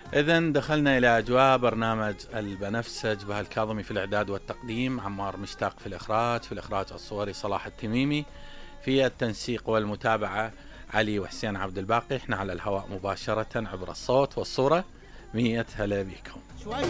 إذن دخلنا إلى أجواء برنامج البنفسج. بهاء الكاظمي في الإعداد والتقديم، عمار مشتاق في الإخراج الصوري صلاح التميمي، في التنسيق والمتابعة علي وحسين عبد الباقي. احنا على الهواء مباشرة عبر الصوت والصورة. 100 هلا بكم.